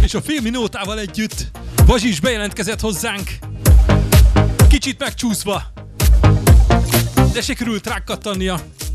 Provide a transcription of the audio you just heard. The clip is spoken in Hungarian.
És a félminótával együtt Bazsi is bejelentkezett hozzánk. Kicsit megcsúszva, de sikerült rákattannia.